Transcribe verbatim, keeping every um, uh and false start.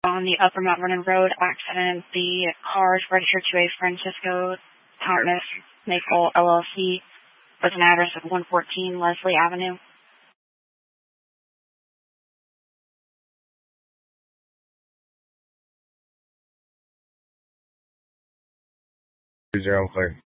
on the Upper Mount Vernon Road accident. The car is registered to a Francisco Thomas Maple L L C with an address of one fourteen Leslie Avenue. Two zero clear.